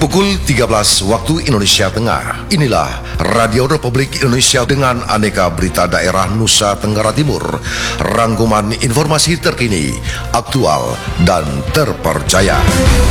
Pukul 13 waktu Indonesia Tengah. Inilah Radio Republik Indonesia dengan aneka berita daerah Nusa Tenggara Timur. Rangkuman informasi terkini, aktual, dan terpercaya.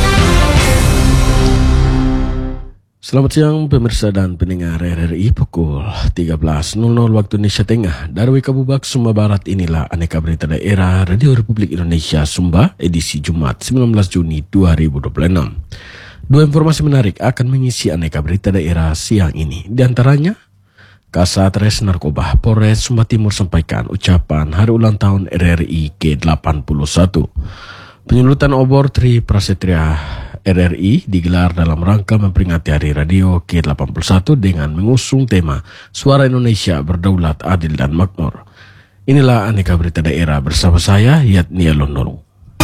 Selamat siang pemirsa dan pendengar RRI. Pukul 13.00 waktu Indonesia Tengah. Dari Kabubak Sumba Barat, inilah aneka berita daerah Radio Republik Indonesia Sumba edisi Jumat 19 Juni 2026. Dua informasi menarik akan mengisi aneka berita daerah siang ini. Di antaranya, Kasat Narkoba Polres Sumba Timur sampaikan ucapan hari ulang tahun RRI ke-81. Penyulutan obor Tri Prasetya RRI digelar dalam rangka memperingati Hari Radio ke-81 dengan mengusung tema Suara Indonesia Berdaulat, Adil, dan Makmur. Inilah aneka berita daerah bersama saya, Yatnia Londoro.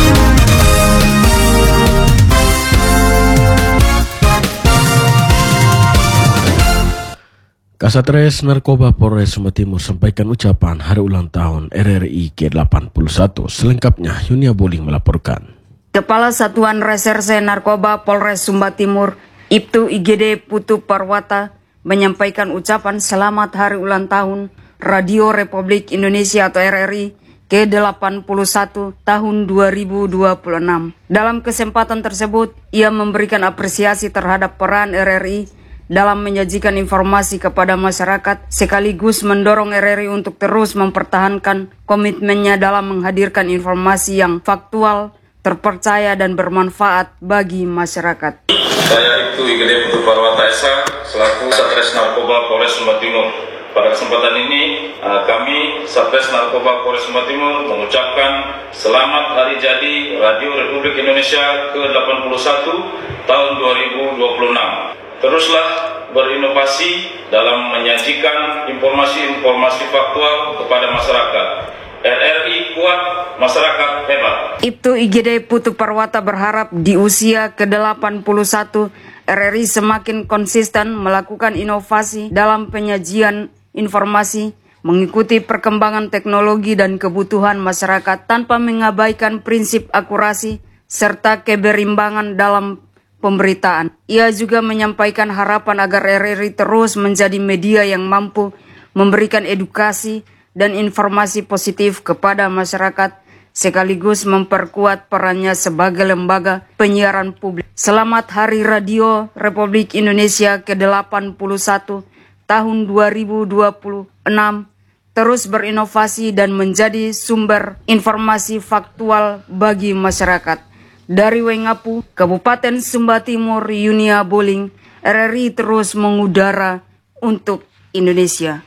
Kasat Narkoba Polres Sumba Timur sampaikan ucapan hari ulang tahun RRI ke-81. Selengkapnya, Yunia Boling melaporkan. Kepala Satuan Reserse Narkoba Polres Sumba Timur, Ibtu IGD Putu Parwata, menyampaikan ucapan selamat hari ulang tahun Radio Republik Indonesia atau RRI ke-81 tahun 2026. Dalam kesempatan tersebut, ia memberikan apresiasi terhadap peran RRI dalam menyajikan informasi kepada masyarakat, sekaligus mendorong RRI untuk terus mempertahankan komitmennya dalam menghadirkan informasi yang faktual, terpercaya, dan bermanfaat bagi masyarakat. Saya Ibtu IGD Putu Parwata Esa, selaku Satres Narkoba Polres Sumba Timur. Pada kesempatan ini, kami Satres Narkoba Polres Sumba Timur mengucapkan selamat hari jadi Radio Republik Indonesia ke-81 tahun 2026. Teruslah berinovasi dalam menyajikan informasi-informasi faktual kepada masyarakat. RRI kuat, masyarakat hebat. Ibtu IGD Putu Parwata berharap di usia ke-81 RRI semakin konsisten melakukan inovasi dalam penyajian informasi, mengikuti perkembangan teknologi dan kebutuhan masyarakat tanpa mengabaikan prinsip akurasi serta keberimbangan dalam pemberitaan. Ia juga menyampaikan harapan agar RRI terus menjadi media yang mampu memberikan edukasi dan informasi positif kepada masyarakat, sekaligus memperkuat perannya sebagai lembaga penyiaran publik. Selamat Hari Radio Republik Indonesia ke-81 tahun 2026. Terus berinovasi dan menjadi sumber informasi faktual bagi masyarakat. Dari Wengapu, Kabupaten Sumba Timur, Yunia Boling, RRI terus mengudara untuk Indonesia.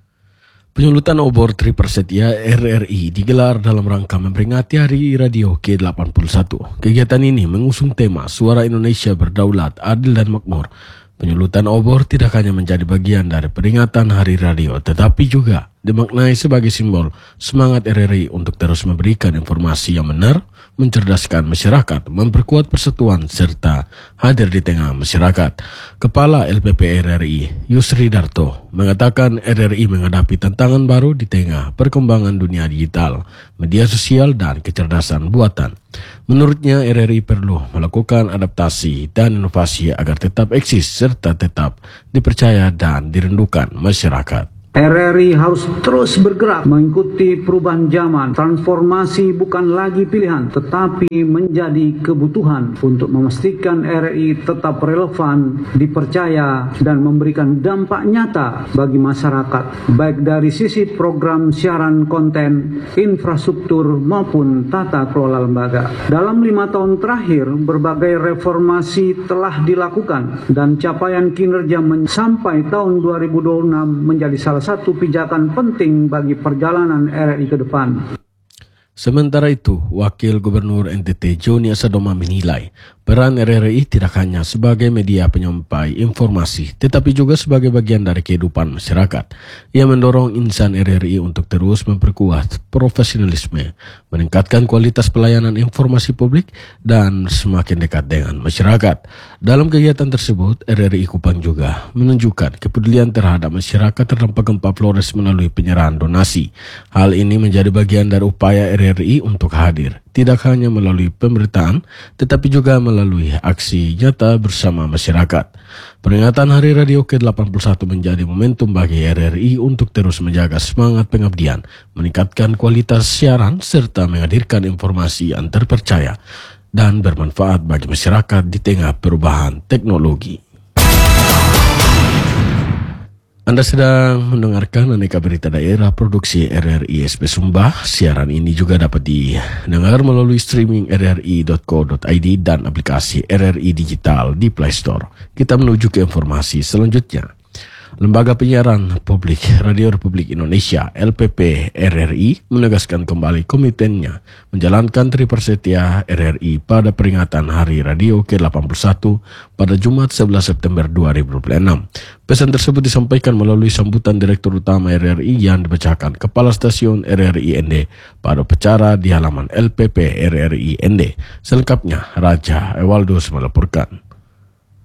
Penyulutan obor Tri Prasetya RRI digelar dalam rangka memperingati Hari Radio ke-81. Kegiatan ini mengusung tema Suara Indonesia Berdaulat, Adil, dan Makmur. Penyulutan obor tidak hanya menjadi bagian dari peringatan Hari Radio, tetapi juga dimaknai sebagai simbol semangat RRI untuk terus memberikan informasi yang benar, mencerdaskan masyarakat, memperkuat persatuan, serta hadir di tengah masyarakat. Kepala LPP RRI, Yusri Darto, mengatakan RRI menghadapi tantangan baru di tengah perkembangan dunia digital, media sosial, dan kecerdasan buatan. Menurutnya, RRI perlu melakukan adaptasi dan inovasi agar tetap eksis serta tetap dipercaya dan dirindukan masyarakat. RRI harus terus bergerak mengikuti perubahan zaman. Transformasi bukan lagi pilihan, tetapi menjadi kebutuhan untuk memastikan RRI tetap relevan, dipercaya, dan memberikan dampak nyata bagi masyarakat, baik dari sisi program siaran konten, infrastruktur, maupun tata kelola lembaga. Dalam 5 tahun terakhir, berbagai reformasi telah dilakukan, dan capaian kinerja sampai tahun 2026 menjadi salah satu pijakan penting bagi perjalanan RRI ke depan. Sementara itu, Wakil Gubernur NTT Joni Asadoma menilai peran RRI tidak hanya sebagai media penyampai informasi, tetapi juga sebagai bagian dari kehidupan masyarakat. Ia mendorong insan RRI untuk terus memperkuat profesionalisme, meningkatkan kualitas pelayanan informasi publik, dan semakin dekat dengan masyarakat. Dalam kegiatan tersebut, RRI Kupang juga menunjukkan kepedulian terhadap masyarakat terdampak gempa Flores melalui penyerahan donasi. Hal ini menjadi bagian dari upaya RRI untuk hadir tidak hanya melalui pemberitaan, tetapi juga melalui aksi nyata bersama masyarakat. Peringatan Hari Radio ke-81 menjadi momentum bagi RRI untuk terus menjaga semangat pengabdian, meningkatkan kualitas siaran, serta menghadirkan informasi yang terpercaya dan bermanfaat bagi masyarakat di tengah perubahan teknologi. Anda sedang mendengarkan aneka berita daerah produksi RRI SP Sumba. Siaran ini juga dapat didengar melalui streaming rri.co.id dan aplikasi RRI Digital di Play Store. Kita menuju ke informasi selanjutnya. Lembaga Penyiaran Publik Radio Republik Indonesia LPP RRI menegaskan kembali komitmennya menjalankan Tripersetia RRI pada peringatan Hari Radio ke-81 pada Jumat 11 September 2026. Pesan tersebut disampaikan melalui sambutan Direktur Utama RRI yang dibacakan Kepala Stasiun RRI ND pada upacara di halaman LPP RRI ND. Selengkapnya Raja Ewaldus melaporkan.